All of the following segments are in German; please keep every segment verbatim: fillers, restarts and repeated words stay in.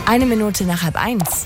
Eine Minute nach halb eins.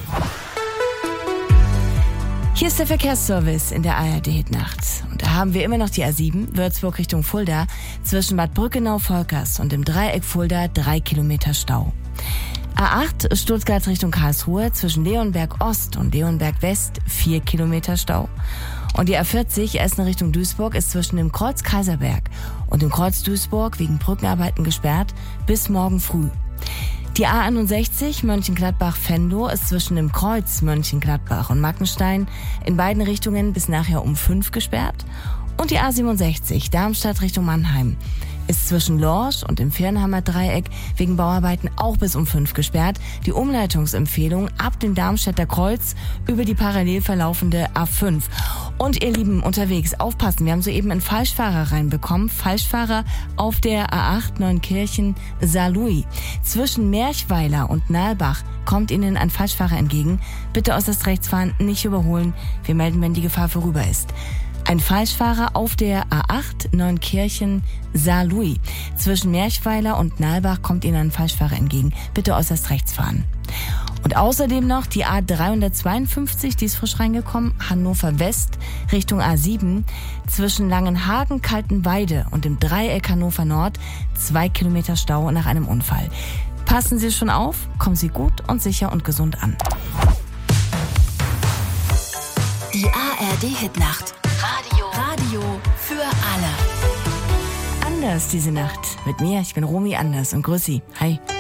Hier ist der Verkehrsservice in der A R D-Hitnacht. Und da haben wir immer noch die A sieben, Würzburg Richtung Fulda, zwischen Bad Brückenau-Volkers und dem Dreieck Fulda drei Kilometer Stau. A acht, Stuttgart Richtung Karlsruhe, zwischen Leonberg Ost und Leonberg West vier Kilometer Stau. Und die A vierzig, Essen Richtung Duisburg, ist zwischen dem Kreuz Kaiserberg und dem Kreuz Duisburg wegen Brückenarbeiten gesperrt bis morgen früh. Die A einundsechzig, Mönchengladbach-Venlo, ist zwischen dem Kreuz Mönchengladbach und Mackenstein in beiden Richtungen bis nachher um fünf gesperrt. Und die A siebenundsechzig, Darmstadt Richtung Mannheim, ist zwischen Lorsch und dem Firnhammer Dreieck wegen Bauarbeiten auch bis um fünf gesperrt. Die Umleitungsempfehlung ab dem Darmstädter Kreuz über die parallel verlaufende A fünf. Und ihr Lieben unterwegs, aufpassen, wir haben soeben einen Falschfahrer reinbekommen. Falschfahrer auf der A acht Neunkirchen-Saarlouis. Zwischen Merchweiler und Nalbach kommt Ihnen ein Falschfahrer entgegen. Bitte äußerst rechts fahren, nicht überholen. Wir melden, wenn die Gefahr vorüber ist. Ein Falschfahrer auf der A acht Neunkirchen-Saarlouis. Zwischen Merchweiler und Nalbach kommt Ihnen ein Falschfahrer entgegen. Bitte äußerst rechts fahren. Und außerdem noch die A dreihundertzweiundfünfzig, die ist frisch reingekommen, Hannover West Richtung A sieben. Zwischen Langenhagen, Kaltenweide und dem Dreieck Hannover Nord zwei Kilometer Stau nach einem Unfall. Passen Sie schon auf, kommen Sie gut und sicher und gesund an. Die A R D-Hitnacht. Radio. Radio für alle. Anders diese Nacht. Mit mir, ich bin Romy Anders und grüß Sie. Hi.